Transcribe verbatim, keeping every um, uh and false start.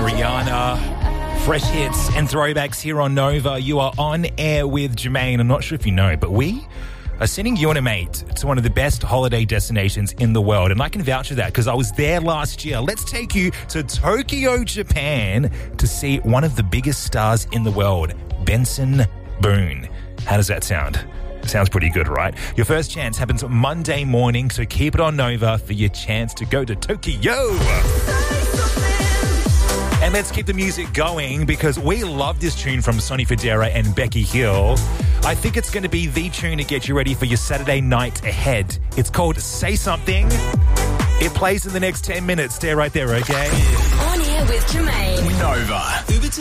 Rihanna, fresh hits and throwbacks here on Nova. You are on air with Jermaine. I'm not sure if you know, but we are sending you and a mate to one of the best holiday destinations in the world. And I can vouch for that because I was there last year. Let's take you to Tokyo, Japan to see one of the biggest stars in the world, Benson Boone. How does that sound? Sounds pretty good, right? Your first chance happens Monday morning, so keep it on Nova for your chance to go to Tokyo. And let's keep the music going because we love this tune from Sonny Fodera and Becky Hill. I think it's going to be the tune to get you ready for your Saturday night ahead. It's called Say Something. It plays in the next ten minutes. Stay right there, okay? On air with Jermaine. Nova.